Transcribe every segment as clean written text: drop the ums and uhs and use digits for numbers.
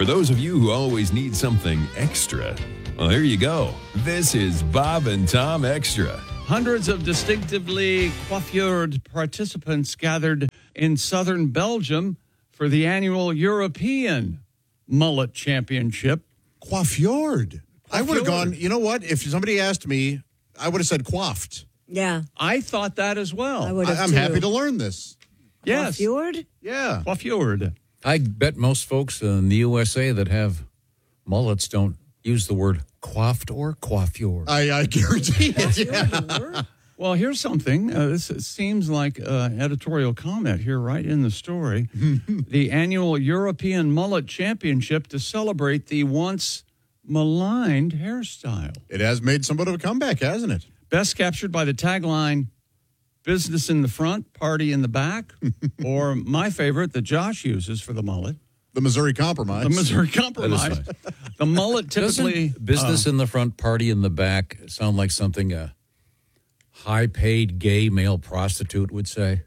For those of you who always need something extra, well, here you go. This is Bob and Tom Extra. Hundreds of distinctively coiffured participants gathered in southern Belgium for the annual European Mullet Championship. Coiffured. I would have gone, you know what? If somebody asked me, I would have said coiffed. Yeah. I thought that as well. I'm happy to learn this. Yes. Coiffured? Yeah. Coiffured. I bet most folks in the USA that have mullets don't use the word coiffed or coiffure. I guarantee it. Yeah. Well, here's something. This seems like an editorial comment here right in the story. The annual European Mullet Championship to celebrate the once maligned hairstyle. It has made somewhat of a comeback, hasn't it? Best captured by the tagline, business in the front, party in the back, or my favorite that Josh uses for the mullet. The Missouri Compromise. The Missouri Compromise. The mullet typically... Doesn't business in the front, party in the back sound like something a high-paid gay male prostitute would say?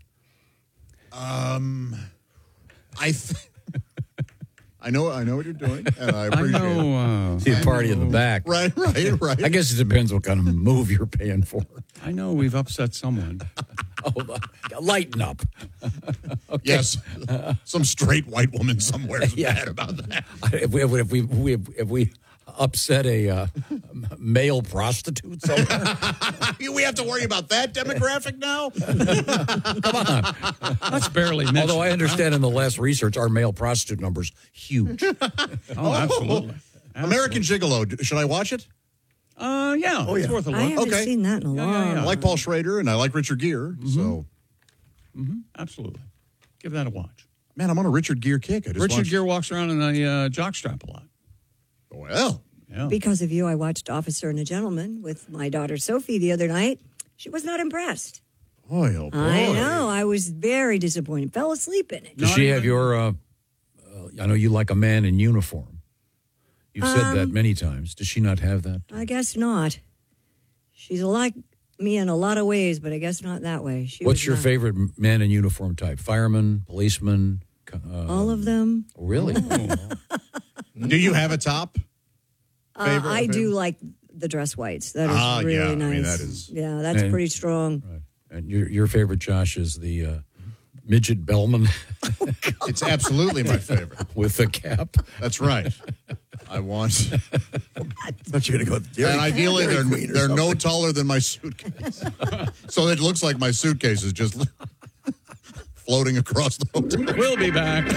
I know what you're doing, and I appreciate it. See a party in the back. Right. I guess it depends what kind of move you're paying for. I know we've upset someone. Lighten up. Okay. Yes. Some straight white woman somewhere is mad about that. If we upset a male prostitute somewhere. We have to worry about that demographic now? Come on. That's barely mentioned. Although I understand in the last research, our male prostitute number's huge. Absolutely. American Gigolo. Should I watch it? Yeah. It's worth a look. I haven't seen that in a while. I like Paul Schrader, and I like Richard Gere, so... Absolutely. Give that a watch. Man, I'm on a Richard Gere kick. Richard Gere walks around in a jockstrap a lot. Well... Yeah. Because of you, I watched Officer and a Gentleman with my daughter Sophie the other night. She was not impressed. Oh, boy. I know. I was very disappointed. Fell asleep in it. Does she have your, I know you like a man in uniform. You've said that many times. Does she not have that? I guess not. She's like me in a lot of ways, but I guess not that way. What's your favorite man in uniform type? Fireman, policeman? All of them. Really? Do you have a top? I do like the dress whites. That is really nice. I mean, that is... Yeah, that's pretty strong. Right. And your favorite, Josh, is the midget bellman. It's absolutely my favorite. With the cap. That's right. I want... I thought you were going to go... And ideally, they're no taller than my suitcase. So it looks like my suitcase is just floating across the hotel. We'll be back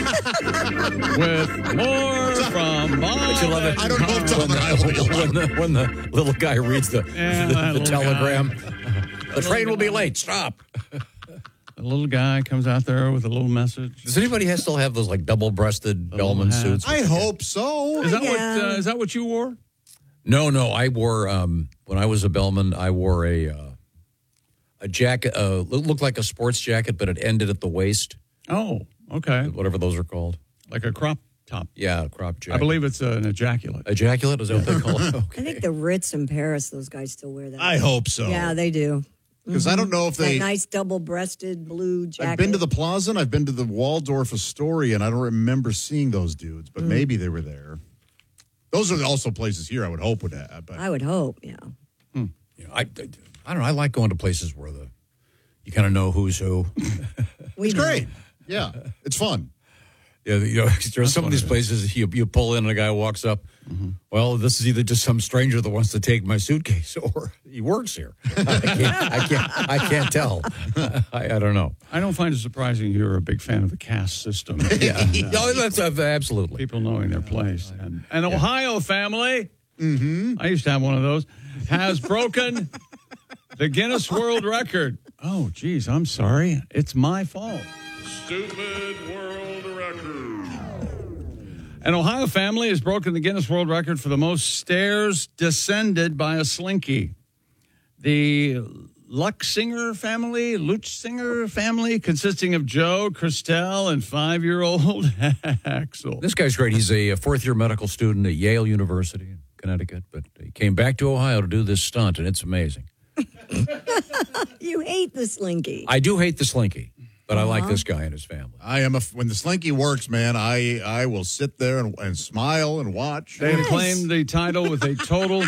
with more from Bob. I don't know if Tom and I will be when the little guy reads the telegram. The train will be late. Stop. The little guy comes out there with a little message. Does anybody still have those like double-breasted bellman suits? I hope so. Is that what you wore? No. I wore when I was a bellman. I wore a jacket. Looked like a sports jacket, but it ended at the waist. Oh, okay. Whatever those are called. Like a crop top. Yeah, a crop jacket. I believe it's an ejaculate. Ejaculate? Is that what they call it? Okay. I think the Ritz in Paris, those guys still wear that. I hope so. Yeah, they do. Because I don't know if they... That nice double-breasted blue jacket. I've been to the Plaza and I've been to the Waldorf Astoria, and I don't remember seeing those dudes, but maybe they were there. Those are also places here I would hope would have. But... I would hope, yeah. I don't know. I like going to places where you kind of know who's who. It's great. Yeah, it's fun. Yeah, there's some of these places you pull in and a guy walks up. Well, this is either just some stranger that wants to take my suitcase or he works here. I can't tell. I don't know. I don't find it surprising you're a big fan of the caste system. No, that's absolutely. People knowing their place. And an Ohio family, I used to have one of those, has broken the Guinness World Record. Oh, geez, I'm sorry. It's my fault. Stupid world record. An Ohio family has broken the Guinness World Record for the most stairs descended by a slinky. The Luchsinger family, consisting of Joe, Christelle, and 5-year-old Axel. This guy's great. He's a fourth-year medical student at Yale University in Connecticut, but he came back to Ohio to do this stunt, and it's amazing. You hate the slinky. I do hate the slinky. But I like this guy and his family. When the Slinky works, man, I will sit there and smile and watch. They have claimed the title with a total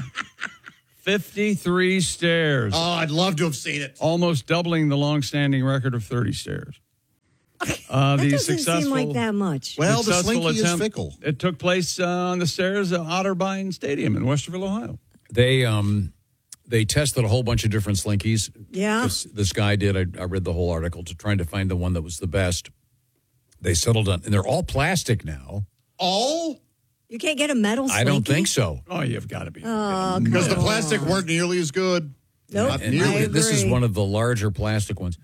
53 stairs. Oh, I'd love to have seen it. Almost doubling the long-standing record of 30 stairs. That doesn't seem like that much. Well, the Successful Slinky is attempt. fickle. It took place on the stairs at Otterbein Stadium in Westerville, Ohio. They tested a whole bunch of different Slinkies. Yeah. This guy did. I read the whole article trying to find the one that was the best. They settled on, and they're all plastic now. All? You can't get a metal Slinky? I don't think so. Oh, you've got to be. Because the plastic weren't nearly as good. Nope. Not I nearly. This is agree. one of the larger plastic ones.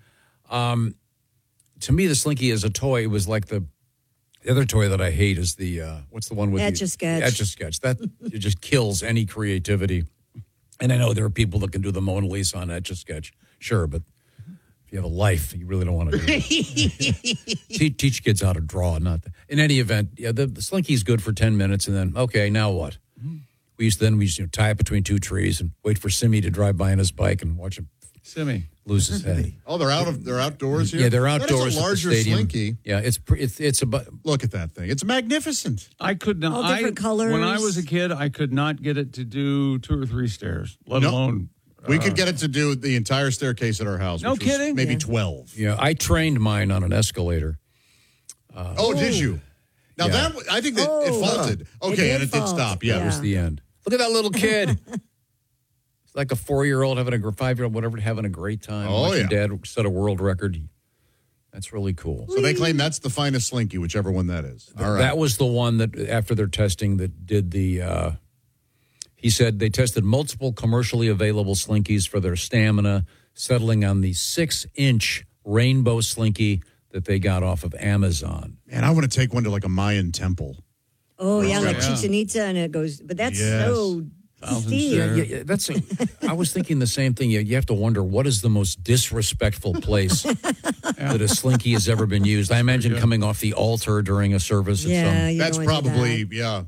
To me, the Slinky is a toy. It was like the other toy that I hate is the what's the one with Etch-a-Sketch. Etch-a-Sketch. That it just kills any creativity. And I know there are people that can do the Mona Lisa on Etch-a-Sketch, sure, but if you have a life, you really don't want to do it. Teach kids how to draw. In any event, yeah, the Slinky's good for 10 minutes, and then okay, now what? We used to tie it between two trees and wait for Simmy to drive by on his bike and watch him Simmy. lose his head. Oh, they're outdoors here? Yeah, they're outdoors. That is a at the larger stadium. Slinky. Yeah, it's about. Look at that thing. It's magnificent. I could not. All different colors. When I was a kid, I could not get it to do 2 or 3 stairs, let Nope. alone. We could get it to do the entire staircase at our house. No which was kidding? Maybe Yeah. 12. Yeah, I trained mine on an escalator. Oh, did you? Now Yeah. I think that it faulted. Okay, did and it did fault. stop. Yeah. That was the end. Look at that little kid. It's like a 4-year-old having a 5-year-old, whatever, having a great time. Oh, watching yeah. Dad set a world record. That's really cool. So they claim that's the finest Slinky, whichever one that is. All right. That was the one that, after their testing, that did the. He said they tested multiple commercially available Slinkies for their stamina, settling on the 6-inch rainbow Slinky that they got off of Amazon. Man, I want to take one to like a Mayan temple. Oh, yeah, like Yeah. Chichen Itza, and it goes, but that's Yes. so Thousand steep. stairs. Yeah, that's. I was thinking the same thing. You have to wonder what is the most disrespectful place that a Slinky has ever been used. I imagine coming off the altar during a service. At Yeah, some, you That's don't wanna do probably, that.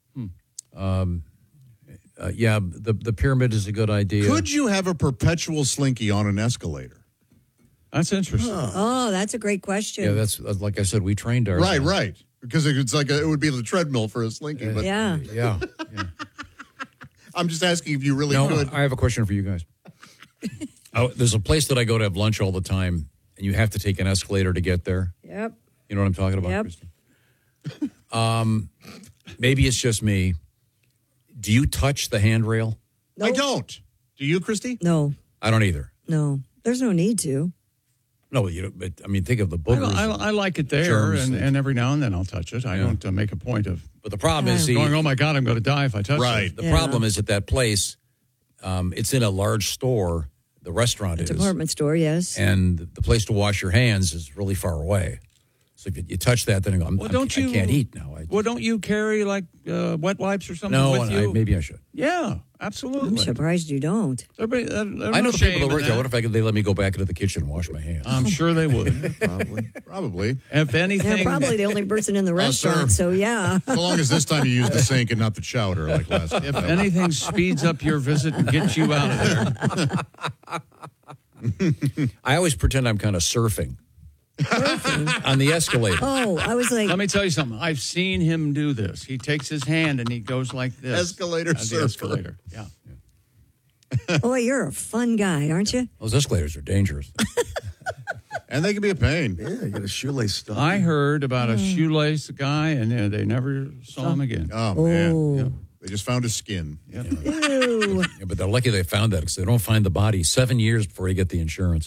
yeah. the pyramid is a good idea. Could you have a perpetual Slinky on an escalator? That's interesting. Oh, that's a great question. Yeah, that's like I said. We trained ours. Right. Because it's like it would be the treadmill for a Slinky. But yeah. Yeah. I'm just asking if you really No, could. I have a question for you guys. There's a place that I go to have lunch all the time, and you have to take an escalator to get there. Yep. You know what I'm talking about, Yep. Kristen? Maybe it's just me. Do you touch the handrail? I don't. Do you, Christy? No, I don't either. no. There's no need to. No, but I mean, think of the boogers. I like it there, germs and every now and then I'll touch it. I don't make a point of But the problem is, see, going, oh my God, I'm going to die if I touch Right. it. the problem is at that place, it's in a large store. The restaurant is. Department store, yes. And the place to wash your hands is really far away. So if you touch that, then you go, I can't eat now. Well, don't you carry like wet wipes or something No, with you? maybe I should. Yeah, I'm absolutely. surprised you don't. Everybody, I know the people that work there. What if they let me go back into the kitchen and wash my hands? I'm sure they would. Probably. If anything, You're probably the only person in the restaurant, so yeah. So long as this time you use the sink and not the chowder like last time. if anything speeds up your visit and gets you out of there. I always pretend I'm kind of surfing on the escalator. Oh, I was like, Let me tell you something. I've seen him do this. He takes his hand and he goes like this. Escalator on the surfer. escalator. Yeah. boy, you're a fun guy, aren't you? Those escalators are dangerous. And they can be a pain. Yeah, you got a shoelace stuff. I heard about a shoelace guy, and they never saw him again. Oh, man. Oh. They just found his skin. Ew. Yeah, but they're lucky they found that because they don't find the body 7 years before you get the insurance.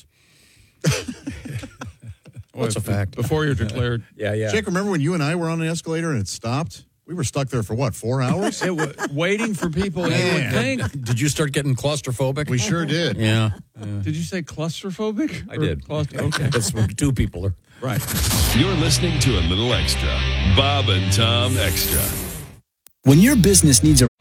What's a fact? Before you're declared. Yeah. Jake, remember when you and I were on an escalator and it stopped? We were stuck there for what, 4 hours? It was waiting for people. You Man. would think. Did you start getting claustrophobic? We sure did. Yeah. Did you say claustrophobic? I did. Okay. That's when 2 people are. Right. You're listening to a little extra. Bob and Tom Extra. When your business needs a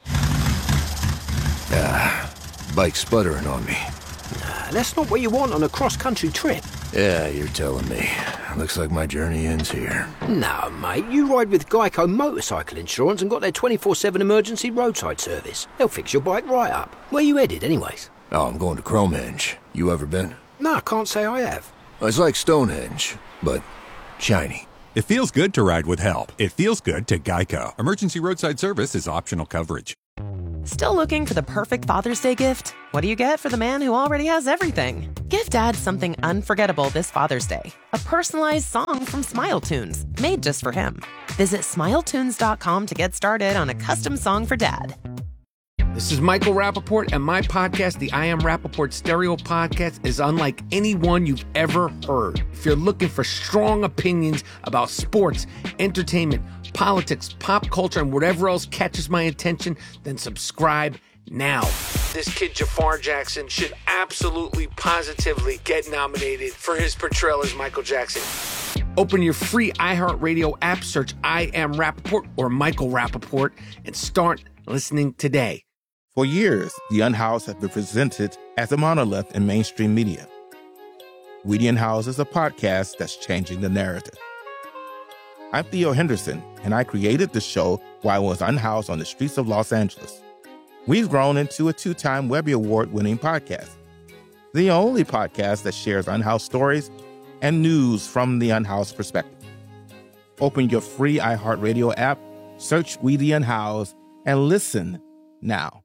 Bike sputtering on me. That's not what you want on a cross-country trip. Yeah, you're telling me. Looks like my journey ends here. No, mate, you ride with Geico Motorcycle Insurance and got their 24/7 emergency roadside service. They'll fix your bike right up. Where you headed, anyways? Oh, I'm going to Chromehenge. You ever been? No, I can't say I have. It's like Stonehenge, but shiny. It feels good to ride with help. It feels good to Geico. Emergency roadside service is optional coverage. Still looking for the perfect Father's Day gift? What do you get for the man who already has everything? Give Dad something unforgettable this Father's Day. A personalized song from Smile Tunes, made just for him. Visit SmileTunes.com to get started on a custom song for Dad. This is Michael Rappaport, and my podcast, the I Am Rappaport Stereo Podcast, is unlike any one you've ever heard. If you're looking for strong opinions about sports, entertainment, politics, pop culture, and whatever else catches my attention, then subscribe now. This kid, Jafar Jackson, should absolutely, positively get nominated for his portrayal as Michael Jackson. Open your free iHeartRadio app, search I Am Rappaport or Michael Rappaport, and start listening today. For years, The Unhoused have been presented as a monolith in mainstream media. We the Unhoused is a podcast that's changing the narrative. I'm Theo Henderson, and I created the show while I was unhoused on the streets of Los Angeles. We've grown into a 2-time Webby Award-winning podcast, the only podcast that shares unhoused stories and news from the unhoused perspective. Open your free iHeartRadio app, search We the Unhoused, and listen now.